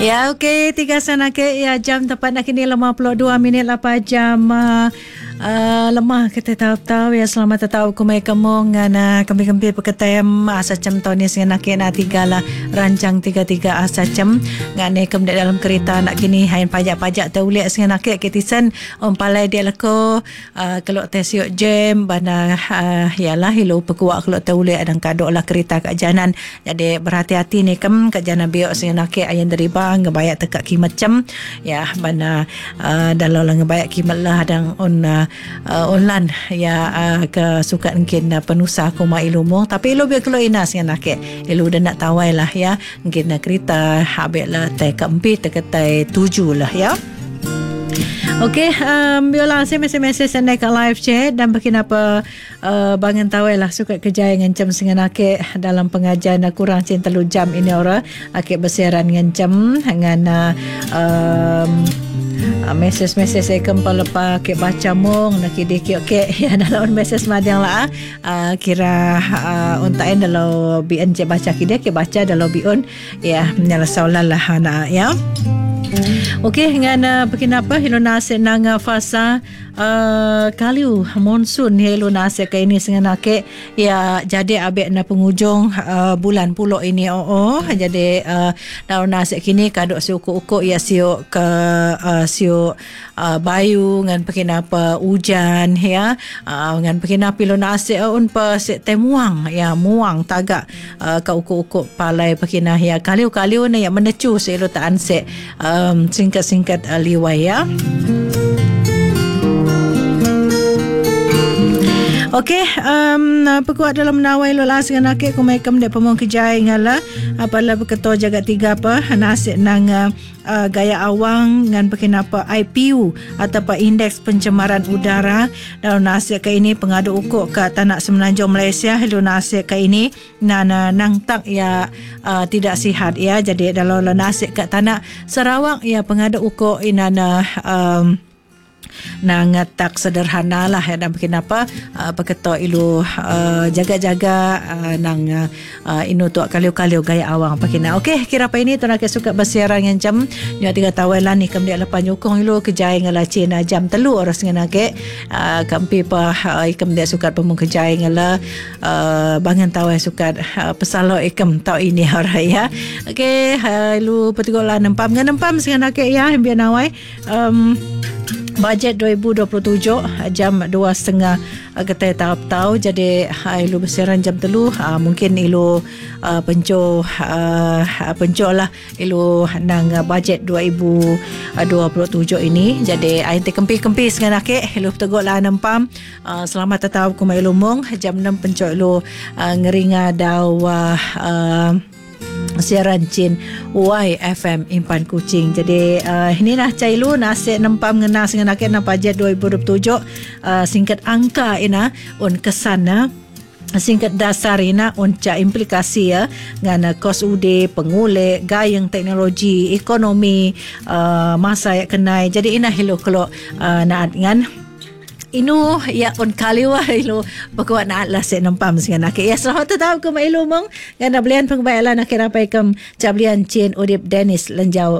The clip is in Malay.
Ya, okey. 3 sana ke ya jam tepat nak kini 52 minit lepas jam lemah kita tahu-tahu ya selamat tahu kumai kamu ngana kami-kami peketai asa cem tahun ni sengan nak kena tiga lah rancang 33 asa cem ngane kem dalam kereta nak kini hain pajak-pajak taulik sengan nak ketisan palai dia leko kalau tesiok jam bana yalah hilu pekuak kalau taulik adang kadok lah kereta kat jalan jadi berhati-hati ni kem kat jalan biok sengan nak ayan dari bang ngebayar tekak kimat cem ya bana dalam lah ngebayar kimat lah adang online ya ke suka mungkin penusa kuma ilmu tapi ilu biar kalau inas yang nak ilu dah nak tawai lah ya mungkin kereta habis lah tai keempat teketai 7 lah ya. Okey, biola saya mesej sendai ke live chat dan bagi apa bangan tawai lah suka kerja dengan jam dengan akik dalam pengajian kurang cinta lu jam ini ora akik bersiaran dengan jam dengan mesej-mesej saya kempal lepas akik baca mong nak kidik okey ya dalam mesej madang lah kira untain dalam bian je baca kidik ke baca dalam biun ya menyala saulan lah anak ya. Okey dengan apa hilo nasi nang fasa kaliu monsun hilo nasi ke ini sengan akik ya jadi abek na penghujung bulan pulo ini jadi daun nasi kini kadok siuk-ukuk ya siuk ke siuk bayu ngan apa hujan ya ngan hilo nasi un pa temuang ya muang tagak ka ukuk-ukuk palai pakina ya kaliu-kaliu na ya menecu selo taan se singkat-singkat liwai ya. Okey, pekuat dalam menawai lolas dengan akik kumaikem dek pemong kejai ngala apalah berketua jaga tiga apa nasib nang gaya awang dengan apa IPU atau indeks pencemaran udara dalam nasib ke ini pengadu ukuk ke tanah semenanjung Malaysia hilu nasib ke ini nang tak ya tidak sihat ya jadi dalam nasib ke tanah Sarawak ya pengadu ukuk inana nang tak sederhana lah ya dan bikin apa peketok ilu jaga-jaga nang inu tu kaliu-kaliu gaya awang pakina. Okey kira apa ini tu nak suka bersiaran yang jam 3 tahun lah ni kemudian lepas nyukong ilu kejai ngala Cina jam 3 orang dengan ke kampi pa kemudian suka pemung kejai ngala bangan tahu suka pesalo ikem tau ini orang ya. Okey ilu petigola nempam dengan ke ya biar nawai bajet 2027 jam 2.30 kita tahu jadi ilu bersiaran jam 3 mungkin ilu penco lah ilu nang bajet 2027 ini jadi ain kempi-kempi dengan akik ilu teguk lah nempam selamat tahu ku mai lumong jam 6 penco ilu ngeringa dawa siaran Cin YFM Impan Kuching. Jadi ini lah cailu nasi nempam ngena dengan akik na bajet 2027 singkat angka ina un kesana singkat dasar ina unca implikasi ya ngana kos ude pengulek gayeng teknologi ekonomi masa yang kenai jadi ina hilo kalau naat ngan inu ya on kaliwa ilu pekuat nak lah se nempam dengan nak ya selamat tahu ke mai lu mong ngana belian pengbayalan nak kira pai kem cablian Chin Udip Dennis Lenjau